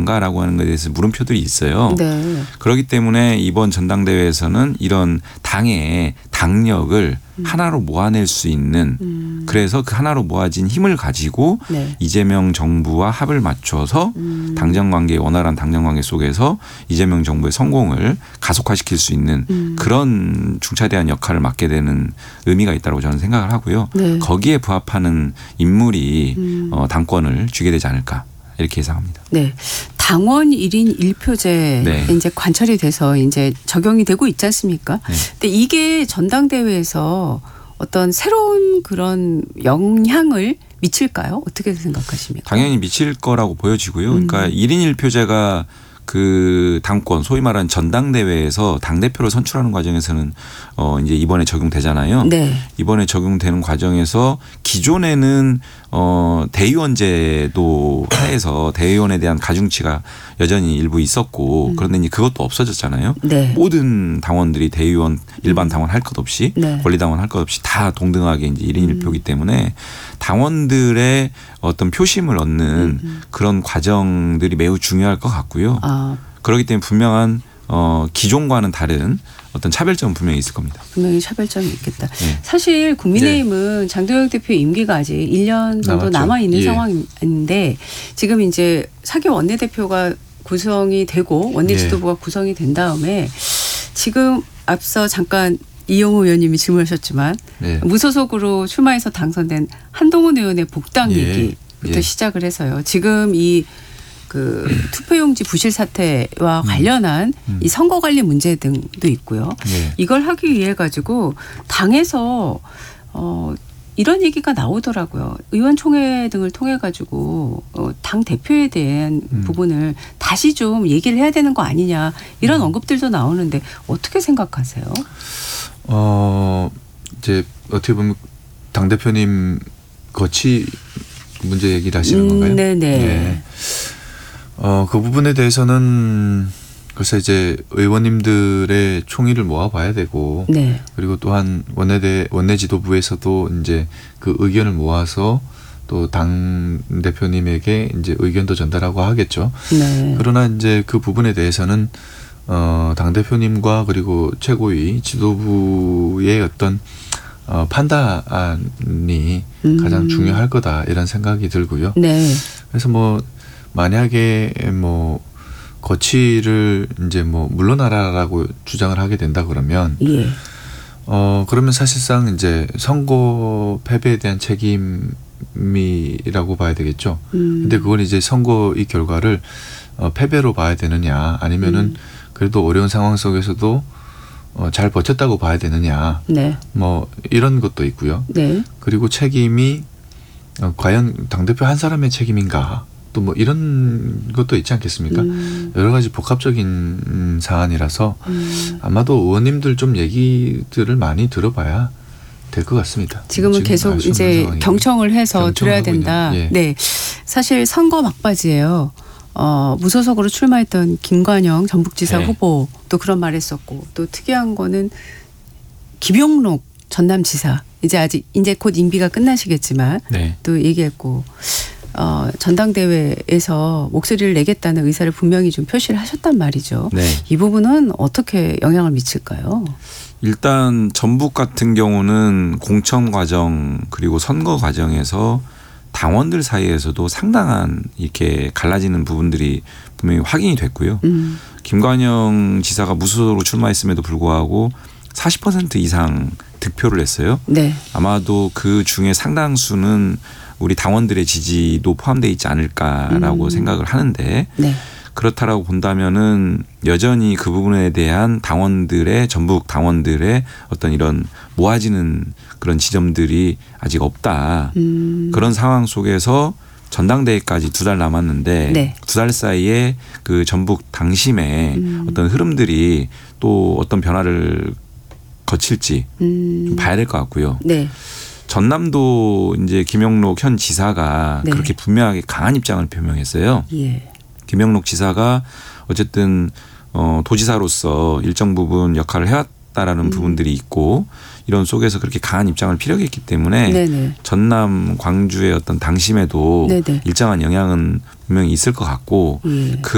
건가라고 하는 것에 대해서 물음표들이 있어요. 네. 그렇기 때문에 이번 전당대회에서는 이런 당의 당력을 하나로 모아낼 수 있는 그래서 그 하나로 모아진 힘을 가지고 네. 이재명 정부와 합을 맞춰서 당정관계 원활한 당정관계 속에서 이재명 정부의 성공을 가속화시킬 수 있는 그런 중차대한 역할을 맡게 되는 의미가 있다고 저는 생각을 하고요. 네. 거기에 부합하는 인물이 당권을 쥐게 되지 않을까 이렇게 예상합니다. 네. 당원 1인 1표제 네. 이제 관철이 돼서 이제 적용이 되고 있지 않습니까? 네. 근데 이게 전당대회에서 어떤 새로운 그런 영향을 미칠까요? 어떻게 생각하십니까? 당연히 미칠 거라고 보여지고요. 그러니까 1인 1표제가 그 당권 소위 말하는 전당대회에서 당대표를 선출하는 과정에서는 이제 이번에 적용되잖아요. 네. 이번에 적용되는 과정에서 기존에는 대의원제도 하에서 대의원에 대한 가중치가 여전히 일부 있었고 그런데 이제 그것도 없어졌잖아요. 네. 모든 당원들이 대의원 일반 당원 할 것 없이 네. 권리당원 할 것 없이 다 동등하게 이제 1인 1표이기 때문에 당원들의 어떤 표심을 얻는 그런 과정들이 매우 중요할 것 같고요. 그렇기 때문에 분명한 기존과는 다른 어떤 차별점은 분명히 있을 겁니다. 분명히 차별점이 있겠다. 네. 사실 국민의힘은 장도영 대표 임기가 아직 1년 정도 남아있는 상황인데 지금 이제 4개 원내대표가 구성이 되고 원내 지도부가 구성이 된 다음에 지금 앞서 잠깐 이영호 의원님이 질문하셨지만 무소속으로 출마해서 당선된 한동훈 의원의 복당 얘기부터 시작을 해서요. 지금 이 그 투표용지 부실 사태와 관련한 이 선거 관리 문제 등도 있고요. 이걸 하기 위해 가지고 당에서 이런 얘기가 나오더라고요. 의원총회 등을 통해 가지고 당 대표에 대한 부분을 다시 좀 얘기를 해야 되는 거 아니냐 이런 언급들도 나오는데 어떻게 생각하세요? 이제 어떻게 보면 당 대표님 거치 문제 얘기를 하시는 건가요? 네네. 네. 그 부분에 대해서는 글쎄 이제 의원님들의 총의를 모아봐야 되고 네. 그리고 또한 원내 지도부에서도 이제 그 의견을 모아서 또 당 대표님에게 이제 의견도 전달하고 하겠죠. 네. 그러나 이제 그 부분에 대해서는 당 대표님과 그리고 최고위 지도부의 어떤 판단이 가장 중요할 거다 이런 생각이 들고요. 네. 그래서 뭐 만약에 뭐 거취를 이제 뭐 물러나라라고 주장을 하게 된다 그러면 그러면 사실상 이제 선거 패배에 대한 책임이라고 봐야 되겠죠. 근데 그걸 이제 선거 이 결과를 패배로 봐야 되느냐 아니면은 그래도 어려운 상황 속에서도 잘 버텼다고 봐야 되느냐. 네. 뭐 이런 것도 있고요. 네. 그리고 책임이 과연 당대표 한 사람의 책임인가. 또 뭐 이런 것도 있지 않겠습니까? 여러 가지 복합적인 사안이라서 아마도 의원님들 좀 얘기들을 많이 들어봐야 될 것 같습니다. 지금은 계속 이제 경청을 해서 들어야 된다. 네, 사실 선거 막바지예요. 무소속으로 출마했던 김관영 전북지사 후보도 그런 말 했었고 또 특이한 거는 김용록 전남지사 이제 곧 임기가 끝나시겠지만 또 얘기했고 전당대회에서 목소리를 내겠다는 의사를 분명히 좀 표시를 하셨단 말이죠. 이 부분은 어떻게 영향을 미칠까요? 일단 전북 같은 경우는 공천 과정 그리고 선거 과정에서 당원들 사이에서도 상당한 이렇게 갈라지는 부분들이 분명히 확인이 됐고요. 김관영 지사가 무소속으로 출마했음에도 불구하고 40% 이상 득표를 했어요. 네. 아마도 그 중에 상당수는 우리 당원들의 지지도 포함되어 있지 않을까라고 생각을 하는데 그렇다라고 본다면은 여전히 그 부분에 대한 전북 당원들의 어떤 이런 모아지는 그런 지점들이 아직 없다. 그런 상황 속에서 전당대회까지 2달 남았는데 2달 사이에 그 전북 당심의 어떤 흐름들이 또 어떤 변화를 거칠지 좀 봐야 될 것 같고요. 전남도 이제 김영록 현 지사가 그렇게 분명하게 강한 입장을 표명했어요. 김영록 지사가 어쨌든 도지사로서 일정 부분 역할을 해왔다라는 부분들이 있고 이런 속에서 그렇게 강한 입장을 피력했기 때문에 전남 광주의 어떤 당심에도 일정한 영향은 분명히 있을 것 같고